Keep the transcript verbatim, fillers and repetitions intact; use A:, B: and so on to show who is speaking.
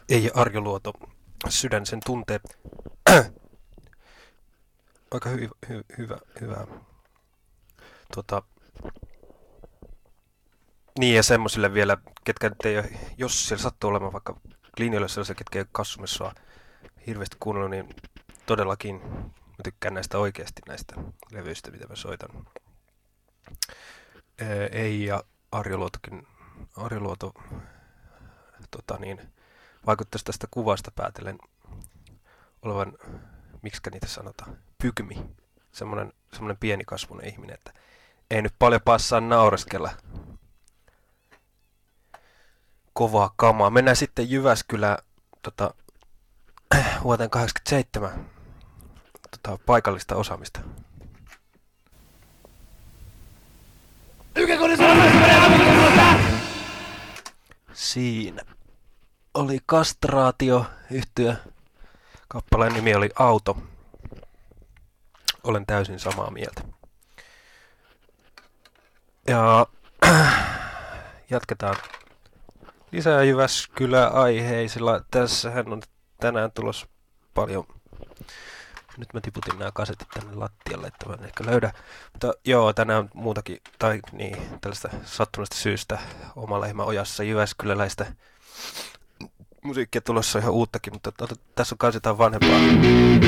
A: Ei Arjo Luoto, Sydän sen tuntee. Aika hy, hy, hyvä, hyvä. Tota, niin ja semmoisille vielä, ketkä nyt ei ole, jos siellä sattuu olemaan vaikka linjoilla sellaisia, ketkä ei ole Kassumessua hirveästi kuunnellut, niin todellakin mä tykkään näistä oikeasti näistä levyistä, mitä mä soitan. Ää, ei ja Arjo Luotokin, Arjo Luoto tota niin, vaikuttaisi tästä kuvasta päätellen olevan, miksikä niitä sanotaan, pygmi. Semmoinen, semmoinen pienikasvuinen ihminen, että ei nyt paljon passaa naureskella. Kovaa kamaa. Mennään sitten Jyväskylään tota, vuoteen kahdeksankymmentäseitsemän tota, paikallista osaamista. Siinä oli Kastraatio yhtye. Kappaleen nimi oli Auto. Olen täysin samaa mieltä. Ja jatketaan lisää Jyväskylä-aiheisilla. Tässähän on tänään tulossa paljon. Nyt mä tiputin nämä kasetit tänne lattialle, että mä en ehkä löydä. Mutta joo, tänään on muutakin, tai niin, tällaista sattuneesta syystä oma lehmä ojassa jyväskyläläistä musiikkia tulossa ihan uuttakin, mutta tässä on kans jotain vanhempaa.